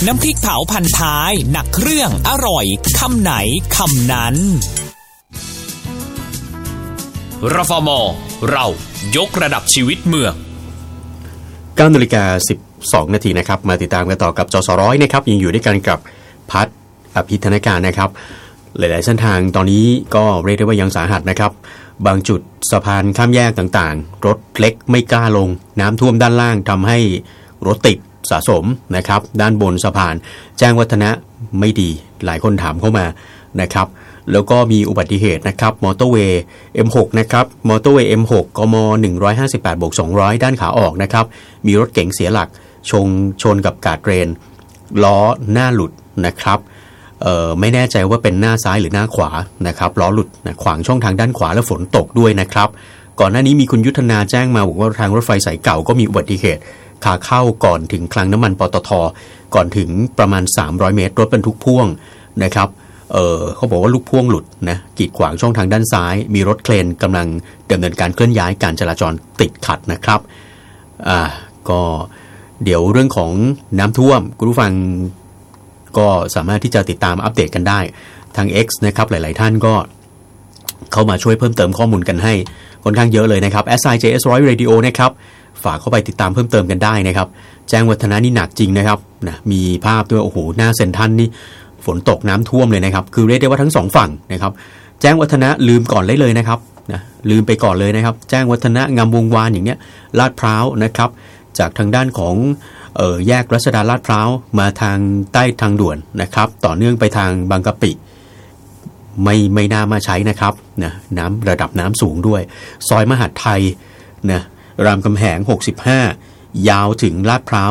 น้ำพริกเผาพันท้ายหนักเครื่องอร่อยคำไหนคำนั้นรฟม.เรายกระดับชีวิตเมือง 9 นาฬิกา 12 นาทีนะครับมาติดตามกันต่อกับจสร้อยนะครับยังอยู่ด้วยกันกับพัฒน์อภิธนการนะครับหลายๆเส้นทางตอนนี้ก็เรียกได้ว่ายังสาหัสนะครับบางจุดสะพานข้ามแยกต่างๆรถเล็กไม่กล้าลงน้ำท่วมด้านล่างทำให้รถติดสะสมนะครับด้านบนสะพานแจ้งวัฒนะไม่ดีหลายคนถามเข้ามานะครับแล้วก็มีอุบัติเหตุนะครับมอเตอร์เวย์ M6 นะครับมอเตอร์เวย์ M6 กม158/200ด้านขาออกนะครับมีรถเก๋งเสียหลักชนกับกาดเรนล้อหน้าหลุดนะครับไม่แน่ใจว่าเป็นหน้าซ้ายหรือหน้าขวานะครับล้อหลุดนะขวางช่องทางด้านขวาและฝนตกด้วยนะครับก่อนหน้านี้มีคุณยุทธนาแจ้งมาบอกว่าทางรถไฟสายเก่าก็มีอุบัติเหตุขาเข้าก่อนถึงคลังน้ำมันปตท.ก่อนถึงประมาณ300 เมตรรถบรรทุกพ่วงนะครับเขาบอกว่าลูกพ่วงหลุดนะกีดขวางช่องทางด้านซ้ายมีรถเครนกำลังดำเนินการเคลื่อนย้ายการจราจรติดขัดนะครับก็เดี๋ยวเรื่องของน้ำท่วมคุณผู้ฟังก็สามารถที่จะติดตามอัปเดตกันได้ทาง X นะครับหลายๆท่านก็เข้ามาช่วยเพิ่มเติมข้อมูลกันให้ค่อนข้างเยอะเลยนะครับ SIJS100 Radio นะครับฝากเข้าไปติดตามเพิ่มเติมกันได้นะครับแจ้งวัฒนะนี่หนักจริงนะครับนะมีภาพด้วยโอ้โหหน้าเซ็นทรัลนี่ฝนตกน้ำท่วมเลยนะครับคือเรียกได้ว่าทั้งสองฝั่งนะครับแจ้งวัฒนะลืมก่อนเลยนะครับนะลืมไปก่อนเลยนะครับแจ้งวัฒนะงามวงวานอย่างเนี้ยลาดพร้าวนะครับจากทางด้านของแยกรัชดาลาดพร้าวมาทางใต้ทางด่วนนะครับต่อเนื่องไปทางบางกะปิไม่น่ามาใช้นะครับนะน้ำระดับน้ำสูงด้วยซอยมหาดไทยนะรามคำแหง65ยาวถึงลาดพร้าว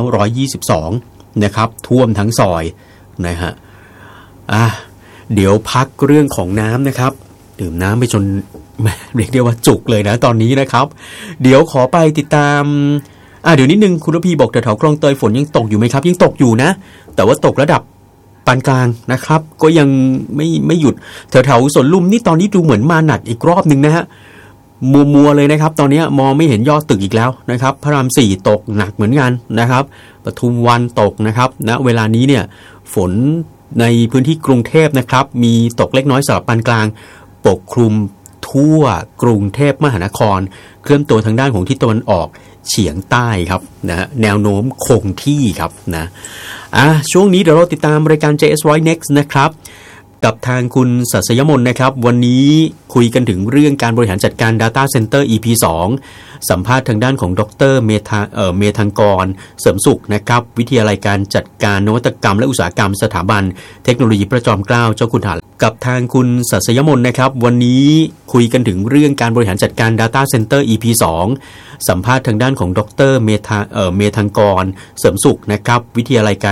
122นะครับท่วมทั้งซอยนะฮะเดี๋ยวพักเรื่องของน้ำนะครับดื่มน้ำไปจนเรียกได้ว่าจุกเลยนะตอนนี้นะครับเดี๋ยวขอไปติดตามเดี๋ยวนิดนึงคุณระพีบอกแถวๆคลองเตยฝนยังตกอยู่ไหมครับยังตกอยู่นะแต่ว่าตกระดับปานกลางนะครับก็ยังไม่หยุดแถวๆสวนลุมนี่ตอนนี้ดูเหมือนมาหนักอีกรอบนึงนะฮะมัวเลยนะครับตอนนี้มองไม่เห็นยอดตึกอีกแล้วนะครับพระราม4ตกหนักเหมือนกันนะครับปทุมวันตกนะครับณเวลานี้เนี่ยฝนในพื้นที่กรุงเทพนะครับมีตกเล็กน้อยสลับปานกลางปกคลุมทั่วกรุงเทพมหานครเคลื่อนตัวทางด้านของทิศตะวันออกเฉียงใต้ครับนะแนวโน้มคงที่ครับนะช่วงนี้เดี๋ยวเราติดตามรายการ JS100 Next นะครับกับทางคุณศัสยมนนะครับวันนี้คุยกันถึงเรื่องการบริหารจัดการ Data Center EP 2สัมภาษณ์ทางด้านของดร.เมธังกรเสริมสุขนะครับวิทยาลัยการจัดการนวัตกรรมและอุตสาหกรรมสถาบันเทคโนโลยีพระจอมเกล้าเจ้าคุณทหารกับทางคุณศัสยมนนะครับวันนี้คุยกันถึงเรื่องการบริหารจัดการ Data Center EP 2สัมภาษณ์ทางด้านของดร.เมธังกรเสริมสุขนะครับวิทยาลัยการ